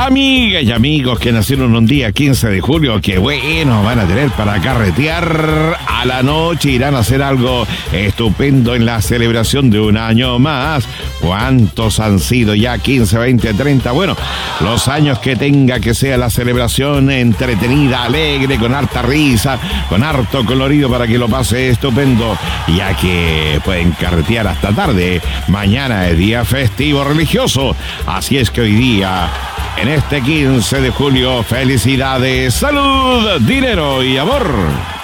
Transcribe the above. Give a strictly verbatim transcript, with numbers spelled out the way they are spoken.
Amigas y amigos que nacieron un día quince de julio, que bueno, van a tener para carretear a la noche, irán a hacer algo estupendo en la celebración de un año más. ¿Cuántos han sido ya? quince, veinte, treinta. Bueno, los años que tenga, que sea la celebración entretenida, alegre, con harta risa, con harto colorido para que lo pase estupendo, ya que pueden carretear hasta tarde. Mañana es día festivo religioso, así es que hoy día, en este quince de julio, felicidades, salud, dinero y amor.